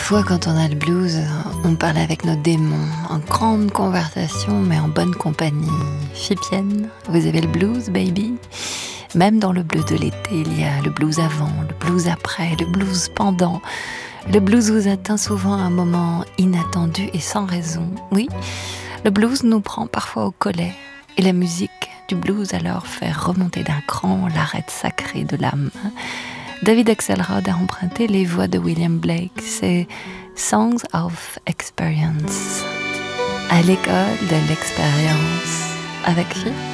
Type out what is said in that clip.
Parfois, quand on a le blues, on parle avec nos démons, en grande conversation, mais en bonne compagnie. Fipienne, vous avez le blues, baby? Même dans le blues de l'été, il y a le blues avant, le blues après, le blues pendant. Le blues vous atteint souvent à un moment inattendu et sans raison. Oui, le blues nous prend parfois au collet. Et la musique du blues alors fait remonter d'un cran l'arête sacrée de l'âme. David Axelrod a emprunté les voix de William Blake, c'est Songs of Experience, à l'école de l'expérience, avec qui